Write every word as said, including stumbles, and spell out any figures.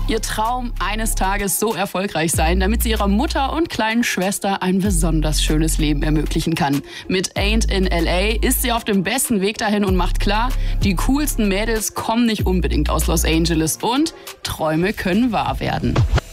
Ihr Traum, eines Tages so erfolgreich sein, damit sie ihrer Mutter und kleinen Schwester ein besonders schönes Leben ermöglichen kann. Mit Ain't in L A ist sie auf dem besten Weg dahin und macht klar, die coolsten Mädels kommen nicht unbedingt aus Los Angeles und Träume können wahr werden.